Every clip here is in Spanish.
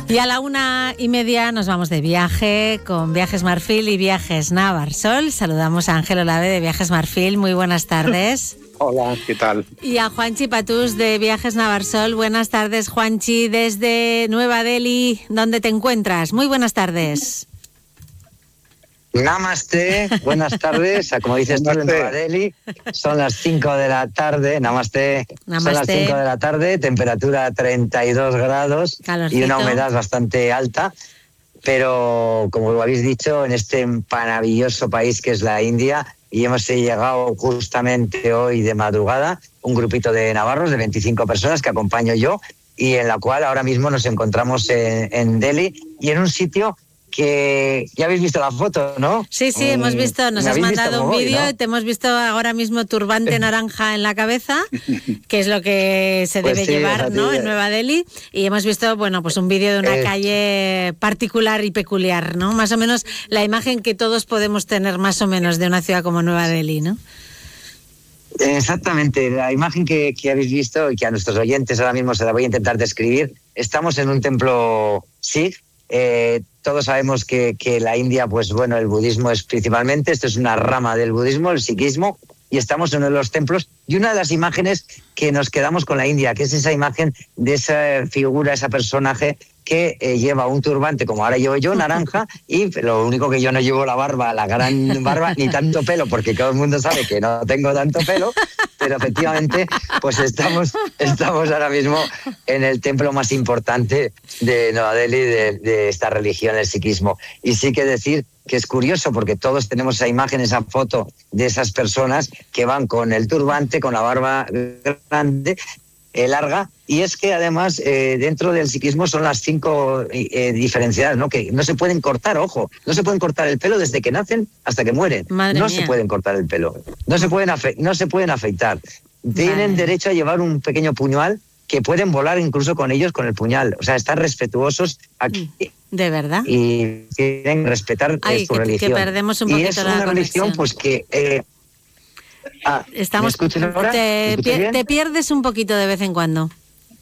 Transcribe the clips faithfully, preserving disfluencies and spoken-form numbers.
Y a la una y media nos vamos de viaje con Viajes Marfil y Viajes Navarsol. Saludamos a Ángel Olave de Viajes Marfil. Muy buenas tardes. Hola, ¿qué tal? Y a Juanchi Patús de Viajes Navarsol. Buenas tardes, Juanchi, desde Nueva Delhi. ¿Dónde te encuentras? Muy buenas tardes. Namaste, buenas tardes. Como dices tú, en Nueva Delhi son las cinco de la tarde. Namaste. Namaste. Son las cinco de la tarde, temperatura treinta y dos grados. Calorcito. Y una humedad bastante alta. Pero, como lo habéis dicho, en este maravilloso país que es la India, y hemos llegado justamente hoy de madrugada, un grupito de navarros de veinticinco personas que acompaño yo, y en la cual ahora mismo nos encontramos en, en Delhi y en un sitio que ya habéis visto la foto, ¿no? Sí, sí, hemos visto, nos has mandado un vídeo, ¿no? Y te hemos visto ahora mismo turbante naranja en la cabeza, que es lo que se debe pues sí, llevar, ¿no? En Nueva Delhi, y hemos visto, bueno, pues un vídeo de una eh... calle particular y peculiar, ¿no? Más o menos la imagen que todos podemos tener más o menos de una ciudad como Nueva Delhi, ¿no? Exactamente, la imagen que, que habéis visto y que a nuestros oyentes ahora mismo se la voy a intentar describir. Estamos en un templo Sikh. Eh, todos sabemos que, que la India, pues bueno, el budismo es principalmente, esto es una rama del budismo, el sikhismo, y estamos en uno de los templos, y una de las imágenes que nos quedamos con la India, que es esa imagen de esa figura, ese personaje que eh, lleva un turbante, como ahora llevo yo, naranja, y lo único que yo no llevo la barba, la gran barba, ni tanto pelo, porque todo el mundo sabe que no tengo tanto pelo, pero efectivamente, pues estamos, estamos ahora mismo en el templo más importante de Nueva Delhi, de, de esta religión, el sikhismo. Y sí que decir que es curioso, porque todos tenemos esa imagen, esa foto de esas personas que van con el turbante, con la barba grande, Eh, larga, y es que además eh, dentro del sikhismo son las cinco eh, diferenciadas, ¿no? Que no se pueden cortar, ojo, no se pueden cortar el pelo desde que nacen hasta que mueren. Madre no mía. se pueden cortar el pelo, no se pueden, afe- no se pueden afeitar. Tienen Vale. derecho a llevar un pequeño puñal, que pueden volar incluso con ellos con el puñal, o sea, están respetuosos aquí. ¿De verdad? Y quieren respetar Ay, eh, su que, religión. que perdemos un y poquito es la una religión conexión. pues que... Eh, ah, Estamos, ¿me escuchan ahora? ¿Me te, escuchan bien? te pierdes un poquito de vez en cuando.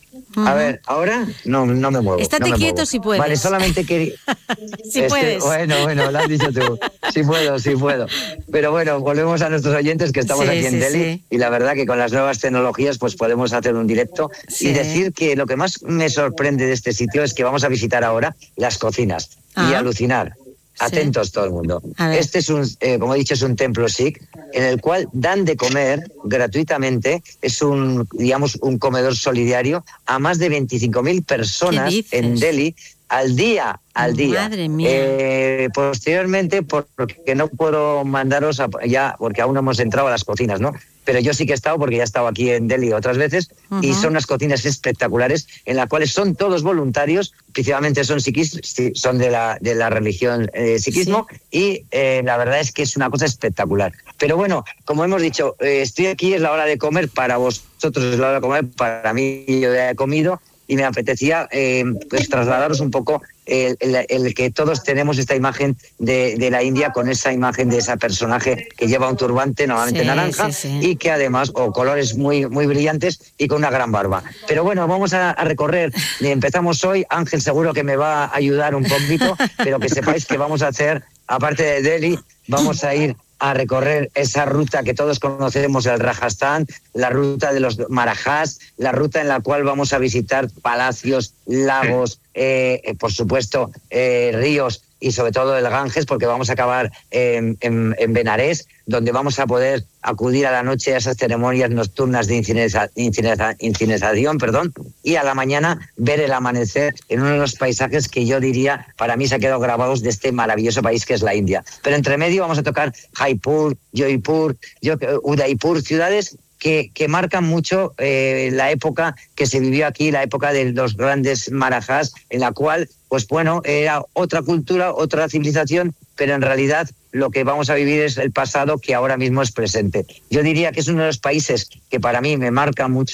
A ver, ahora no, no me muevo. Estate no me quieto muevo. si puedes. Vale, solamente quería... Si puedes. Bueno, bueno, lo has dicho tú. Sí puedo, sí puedo. Pero bueno, volvemos a nuestros oyentes que estamos Sí, aquí en sí, Delhi, sí. y la verdad que con las nuevas tecnologías pues podemos hacer un directo Sí. y decir que lo que más me sorprende de este sitio es que vamos a visitar ahora las cocinas y Ah. alucinar. Atentos todo el mundo. A ver. Este es un, eh, como he dicho, es un templo sikh en el cual dan de comer gratuitamente. Es un, digamos, un comedor solidario a más de veinticinco mil personas dices? en Delhi al día, al día. Madre mía. Eh, posteriormente, porque no puedo mandaros a, ya, porque aún no hemos entrado a las cocinas, ¿no? Pero yo sí que he estado, porque ya he estado aquí en Delhi otras veces, uh-huh. y son unas cocinas espectaculares en las cuales son todos voluntarios, principalmente son sikis, son de la, de la religión eh, sikhismo, sí. y eh, la verdad es que es una cosa espectacular. Pero bueno, como hemos dicho, eh, estoy aquí, es la hora de comer, para vosotros es la hora de comer, para mí yo ya he comido, y me apetecía eh, pues trasladaros un poco el, el, el que todos tenemos esta imagen de, de la India, con esa imagen de ese personaje que lleva un turbante normalmente sí, naranja, sí, sí. y que además, o colores muy, muy brillantes y con una gran barba. Pero bueno, vamos a, a recorrer, empezamos hoy, Ángel seguro que me va a ayudar un poquito, pero que sepáis que vamos a hacer, aparte de Delhi, vamos a ir a recorrer esa ruta que todos conocemos, el Rajasthan, la ruta de los Marajás, la ruta en la cual vamos a visitar palacios, lagos, eh, eh, por supuesto, eh, ríos, y sobre todo el Ganges, porque vamos a acabar en, en, en Benarés, donde vamos a poder acudir a la noche a esas ceremonias nocturnas de incineración, incineración, incineración perdón, y a la mañana ver el amanecer en uno de los paisajes que yo diría, para mí se han quedado grabados de este maravilloso país que es la India. Pero entre medio vamos a tocar Jaipur, Jaipur, Udaipur, ciudades que, que marcan mucho eh, la época que se vivió aquí, la época de los grandes marajás, en la cual, pues bueno, era otra cultura, otra civilización, pero en realidad lo que vamos a vivir es el pasado que ahora mismo es presente. Yo diría que es uno de los países que para mí me marca mucho,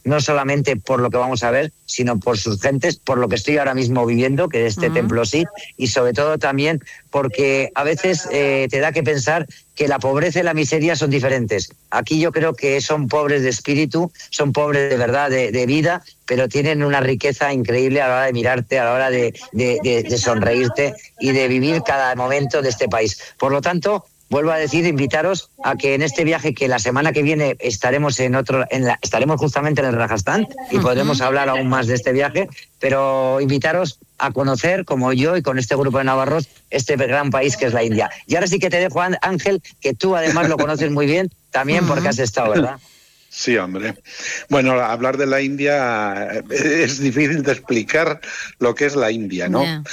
no solamente por lo que vamos a ver, sino por sus gentes, por lo que estoy ahora mismo viviendo, que este uh-huh. templo sí, y sobre todo también porque a veces eh, te da que pensar que la pobreza y la miseria son diferentes. Aquí yo creo que son pobres de espíritu, son pobres de verdad, de, de vida, pero tienen una riqueza increíble a la hora de mirarte, a la hora de, de, de, de sonreírte y de vivir cada momento de este país. Por lo tanto, vuelvo a decir, invitaros a que en este viaje, que la semana que viene estaremos en otro, en la, estaremos justamente en el Rajastán y uh-huh. podremos hablar aún más de este viaje, pero invitaros a conocer, como yo y con este grupo de navarros, este gran país que es la India. Y ahora sí que te dejo, Ángel, que tú además lo conoces muy bien, también uh-huh. porque has estado, ¿verdad? Sí, hombre. Bueno, hablar de la India es difícil de explicar lo que es la India, ¿no? Yeah.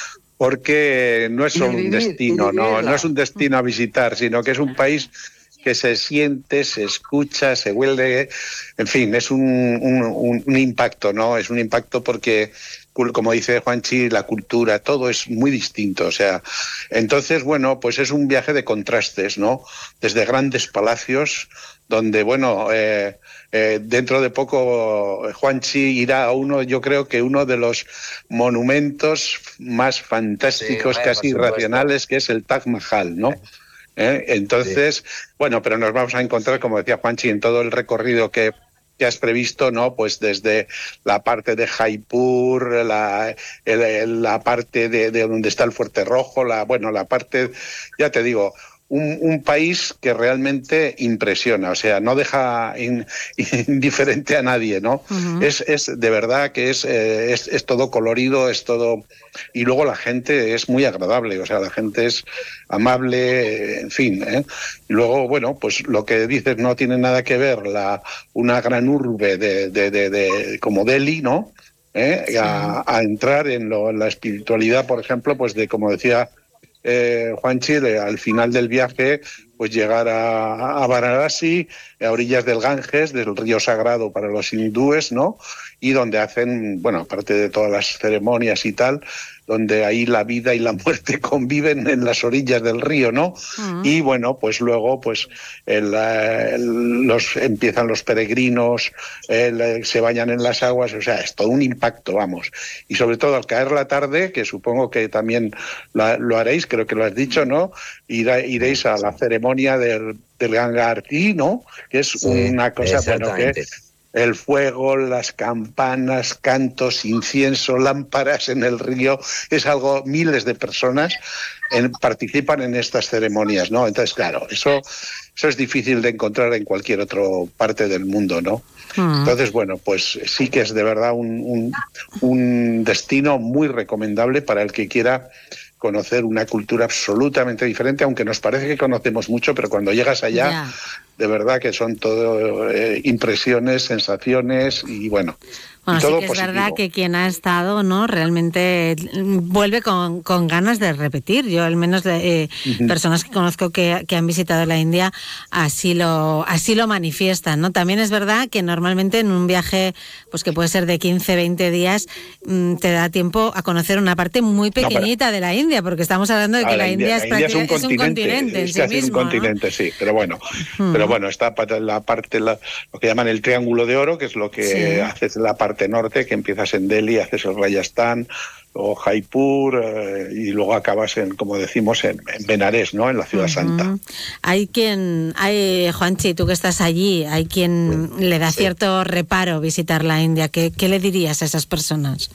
Porque no es solo un destino, no, no es un destino a visitar, sino que es un país que se siente, se escucha, se huele, en fin, es un, un, un impacto, ¿no? Es un impacto porque, como dice Juanchi, la cultura, todo es muy distinto, o sea, entonces, bueno, pues es un viaje de contrastes, ¿no? Desde grandes palacios, donde, bueno, eh, eh, dentro de poco Juanchi irá a uno, yo creo que uno de los monumentos más fantásticos, sí, bueno, casi irracionales, que es el Taj Mahal, ¿no? ¿Eh? Entonces, sí. bueno, pero nos vamos a encontrar, como decía Juanchi, en todo el recorrido que que has previsto, ¿no? Pues desde la parte de Jaipur, la, el, la parte de, de donde está el Fuerte Rojo, la, bueno, la parte, ya te digo, un, un país que realmente impresiona, o sea, no deja in, indiferente a nadie, ¿no? Uh-huh. Es, es de verdad que es, eh, es, es todo colorido, es todo... Y luego la gente es muy agradable, o sea, la gente es amable, en fin, ¿eh? Y luego, bueno, pues lo que dices no tiene nada que ver la una gran urbe de, de, de, de como Delhi, ¿no? ¿Eh? Sí. A, a entrar en, lo, en la espiritualidad, por ejemplo, pues de, como decía eh, Juanchi, de, al final del viaje, pues llegar a, a Varanasi, a orillas del Ganges, del río sagrado para los hindúes, ¿no? Y donde hacen, bueno, aparte de todas las ceremonias y tal, donde ahí la vida y la muerte conviven en las orillas del río, ¿no? Uh-huh. Y bueno, pues luego pues el, el, los empiezan los peregrinos, el, se bañan en las aguas, o sea, es todo un impacto, vamos. Y sobre todo al caer la tarde, que supongo que también la, lo haréis, creo que lo has dicho, ¿no? Irá, iréis a la ceremonia del, del Ganga Aarti, ¿no? Que es sí, una cosa, bueno, que... El fuego, las campanas, cantos, incienso, lámparas en el río, es algo, miles de personas en, participan en estas ceremonias, ¿no? Entonces, claro, eso, eso es difícil de encontrar en cualquier otra parte del mundo, ¿no? Uh-huh. Entonces, bueno, pues sí que es de verdad un, un, un destino muy recomendable para el que quiera conocer una cultura absolutamente diferente, aunque nos parece que conocemos mucho, pero cuando llegas allá, yeah. de verdad que son todo eh, impresiones, sensaciones y bueno. Bueno, y todo sí que es positivo. verdad que quien ha estado, ¿no? Realmente vuelve con, con ganas de repetir. Yo, al menos, eh, uh-huh. personas que conozco que, que han visitado la India, así lo, así lo manifiestan, ¿no? También es verdad que normalmente en un viaje, pues que puede ser de quince, veinte días, mmm, te da tiempo a conocer una parte muy pequeñita no, pero, de la India, porque estamos hablando de que la, la India, India, es, la India es, un, es un continente, es en sí casi mismo, un continente, ¿no? Sí, pero bueno, uh-huh. pero bueno, está la parte, la, lo que llaman el Triángulo de Oro, que es lo que sí. haces la parte norte, que empiezas en Delhi, haces el Rajasthan o Jaipur eh, y luego acabas en, como decimos, en, en Benares, ¿no? En la ciudad uh-huh. santa. Hay quien, hay Juanchi, tú que estás allí, hay quien sí. le da sí. cierto reparo visitar la India. ¿Qué, qué le dirías a esas personas?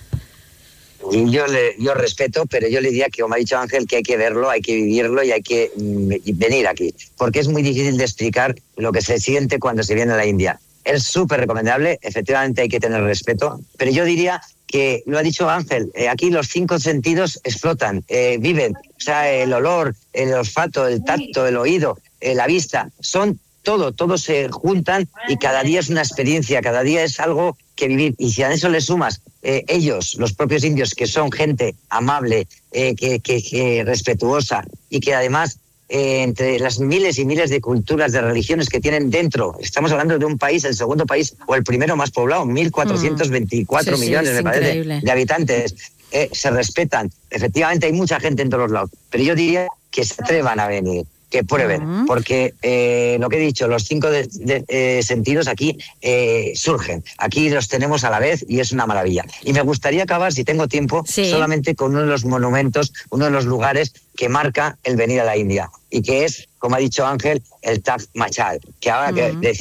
Yo le, yo respeto, pero yo le diría que, como ha dicho Ángel, que hay que verlo, hay que vivirlo y hay que mm, venir aquí, porque es muy difícil de explicar lo que se siente cuando se viene a la India. Es súper recomendable, efectivamente hay que tener respeto, pero yo diría que, lo ha dicho Ángel, eh, aquí los cinco sentidos explotan, eh, viven, o sea, el olor, el olfato, el tacto, el oído, eh, la vista, son todo, todos se juntan y cada día es una experiencia, cada día es algo que vivir. Y si a eso le sumas eh, ellos, los propios indios, que son gente amable, eh, que, que, que respetuosa y que además... Eh, entre las miles y miles de culturas, de religiones que tienen dentro, estamos hablando de un país, el segundo país o el primero más poblado, mil cuatrocientos veinticuatro mm. sí, millones, sí, me parece, increíble. de habitantes, eh, se respetan. Efectivamente hay mucha gente en todos los lados, pero yo diría que se atrevan a venir, que prueben, uh-huh. porque eh, lo que he dicho, los cinco de, de, eh, sentidos aquí eh, surgen, aquí los tenemos a la vez y es una maravilla. Y me gustaría acabar, si tengo tiempo, sí. solamente con uno de los monumentos, uno de los lugares que marca el venir a la India, y que es, como ha dicho Ángel, el Taj Mahal, que ahora uh-huh. que